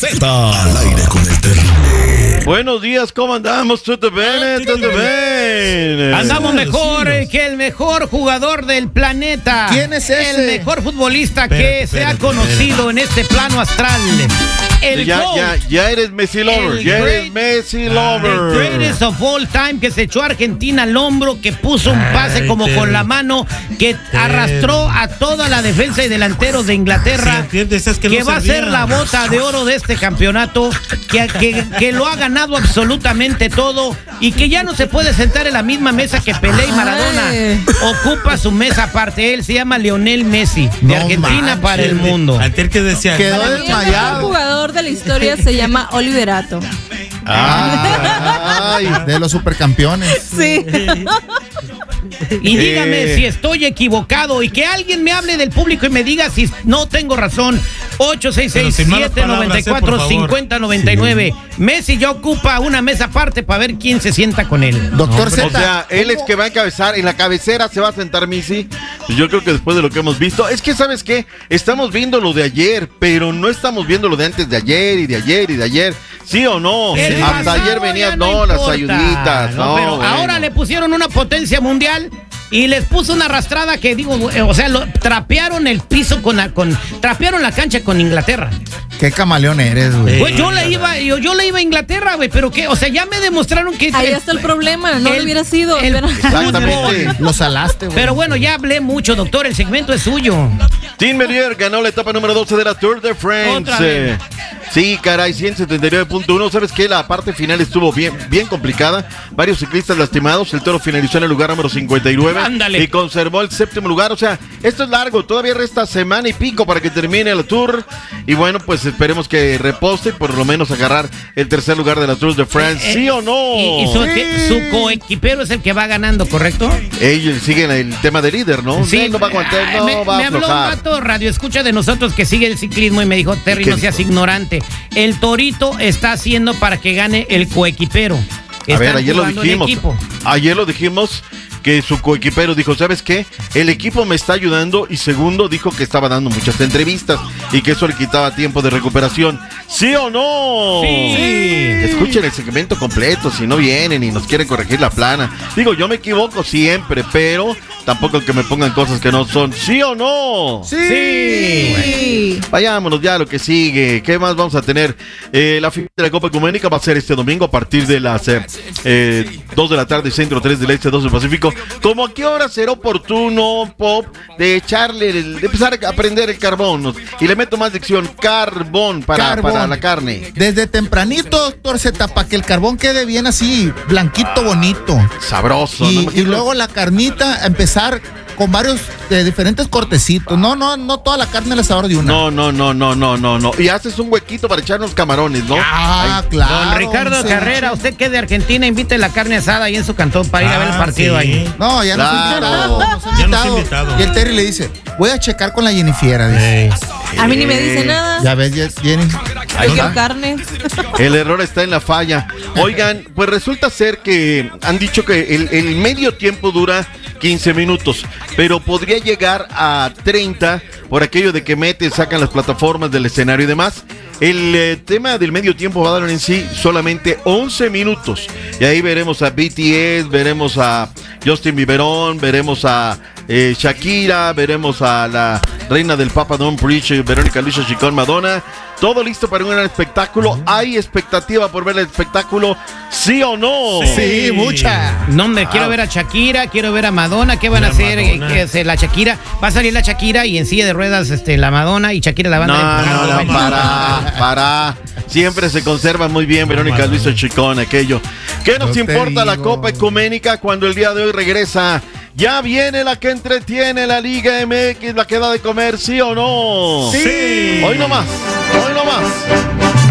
Z al aire con el terrible. Buenos días, ¿cómo andamos? ¿Todo bien? ¿Todo bien? Andamos mejor que el mejor jugador del planeta. ¿Quién es ese? El mejor futbolista que se ha conocido en este plano astral. Ya eres Messi Lover. Ya eres Messi Lover. El greatest of all time, que se echó a Argentina al hombro, que puso un pase como con la mano, que arrastró a toda la defensa y delanteros de Inglaterra, que va a ser la bota de oro de este campeonato, que lo ha ganado absolutamente todo y que ya no se puede sentar en la misma mesa que Pelé y Maradona. Ocupa su mesa aparte. Él se llama Lionel Messi, de Argentina para el mundo. Antes que decía, quedó desmayado. El jugador de la historia se llama Oliverato. Ay, de los supercampeones. Sí. Y dígame si estoy equivocado y que alguien me hable del público y me diga si no tengo razón. 866-794-5099. Sí. Messi ya ocupa una mesa aparte para ver quién se sienta con él. Doctor Z. O sea, él es que va a encabezar, en la cabecera se va a sentar Messi. Pues yo creo que después de lo que hemos visto, es que ¿sabes qué? Estamos viendo lo de ayer, pero no estamos viendo lo de antes de ayer y de ayer y de ayer. ¿Sí o no? Sí. Hasta ayer venían las ayuditas. No, pero bueno. Ahora le pusieron una potencia mundial y les puso una arrastrada que digo, o sea, trapearon el piso trapearon la cancha con Inglaterra. Qué camaleón eres, güey. Pues yo le iba a Inglaterra, güey, pero qué, o sea, ya me demostraron que ahí está el problema, no lo hubiera sido. Exactamente. Lo salaste, güey. Pero bueno, ya hablé mucho, doctor, el segmento es suyo. Tim Merlier ganó la etapa número 12 de la Tour de France. Sí, caray, 179.1. ¿Sabes qué? La parte final estuvo bien complicada. Varios ciclistas lastimados. El Toro finalizó en el lugar número 59. Ándale. Y conservó el séptimo lugar. O sea, esto es largo. Todavía resta semana y pico para que termine la Tour. Y bueno, pues esperemos que repose y por lo menos agarrar el tercer lugar de la Tour de France. ¿Sí o no? Y su coequipero es el que va ganando, ¿correcto? Ellos siguen el tema de líder, ¿no? Sí. No va a aguantar, me va a habló un aflojar. vato radio escucha de nosotros que sigue el ciclismo y me dijo, Terry, no seas ignorante. El Torito está haciendo para que gane el coequipero. A ver, ayer lo dijimos que su coequipero dijo, ¿sabes qué? El equipo me está ayudando, y segundo, dijo que estaba dando muchas entrevistas y que eso le quitaba tiempo de recuperación. ¿Sí o no? Sí. Escuchen el segmento completo si no vienen y nos quieren corregir la plana. Digo, yo me equivoco siempre, pero tampoco que me pongan cosas que no son. ¿Sí o no? Sí. Bueno, vayámonos ya a lo que sigue. ¿Qué más vamos a tener? La final de la Copa Ecuménica va a ser este domingo a partir de las 2 de la tarde, centro, 3 del este, 2 del Pacífico. ¿Cómo a qué hora será oportuno, Pop, de echarle, de empezar a prender el carbón? Y le meto más dicción, carbón para la carne. Desde tempranito, doctor Z, para que el carbón quede bien así, blanquito, bonito. Sabroso. Y luego la carnita, empezar con varios diferentes cortecitos. No toda la carne al asador de una. No. Y haces un huequito para echar unos camarones, ¿no? Ah, claro. Don Ricardo Carrera, usted que es de Argentina, invite la carne asada ahí en su cantón para ir a ver el partido ahí. No, ya claro. nos ha invitado. Y el Terry le dice, voy a checar con la Jennifiera. Dice. A mí ni me dice nada. Ya ves, Jenny. Yo quiero carne. El error está en la falla. Oigan, pues resulta ser que han dicho que el medio tiempo dura 15 minutos, pero podría llegar a 30 por aquello de que sacan las plataformas del escenario y demás. El tema del medio tiempo va a dar en sí solamente 11 minutos. Y ahí veremos a BTS, veremos a Justin Bieberón, veremos a Shakira, veremos a la reina del Papa Don't Preach, Verónica Luisa Chicón, Madonna. Todo listo para un gran espectáculo. ¿Hay expectativa por ver el espectáculo? ¿Sí o no? Sí, mucha. No, me quiero ver a Shakira, quiero ver a Madonna. ¿Qué van a hacer? La Shakira. Va a salir la Shakira y en silla de ruedas la Madonna y Shakira la van a No, para. Siempre se conserva muy bien Verónica Luisa Chicón, aquello. ¿Qué nos importa la Copa Ecuménica cuando el día de hoy regresa? Ya viene la que entretiene, la Liga MX, la que da de comer, ¿sí o no? Sí. Hoy no más.